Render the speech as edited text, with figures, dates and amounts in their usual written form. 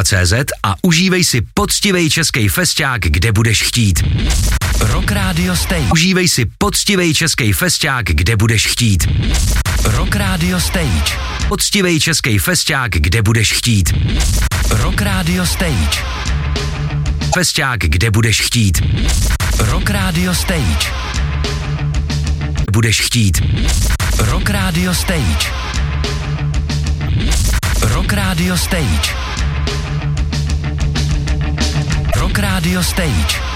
Radio.cz a užívej si poctivej český festiák, kde budeš chtít. Rock Radio Stage. Užívej si poctivej český festiák, kde budeš chtít. Rock Radio Stage. Poctivej český festiák, kde budeš chtít. Rock Radio Stage. Festiák, kde budeš chtít. Rock Radio Stage. Budeš chtít. Rock Radio Stage. Rock Radio Stage. Rock Radio Stage.